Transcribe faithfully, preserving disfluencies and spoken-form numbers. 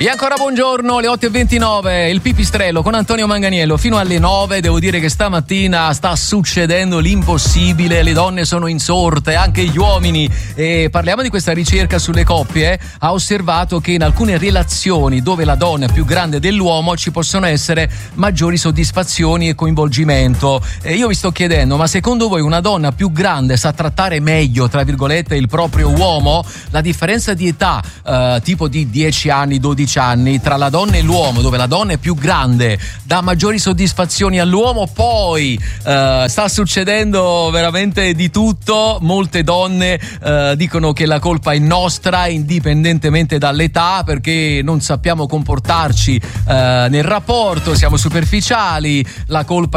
E ancora buongiorno, le otto e ventinove, il Pipistrello con Antonio Manganiello fino alle nove. Devo dire che stamattina sta succedendo l'impossibile, le donne sono insorte, anche gli uomini. E parliamo di questa ricerca sulle coppie. Ha osservato che in alcune relazioni dove la donna è più grande dell'uomo ci possono essere maggiori soddisfazioni e coinvolgimento. E io vi sto chiedendo, ma secondo voi una donna più grande sa trattare meglio, tra virgolette, il proprio uomo? La differenza di età, eh, tipo di dieci anni, dodici anni tra la donna e l'uomo, dove la donna è più grande, dà maggiori soddisfazioni all'uomo. Poi eh, sta succedendo veramente di tutto. Molte donne eh, dicono che la colpa è nostra, indipendentemente dall'età, perché non sappiamo comportarci eh, nel rapporto, siamo superficiali. La colpa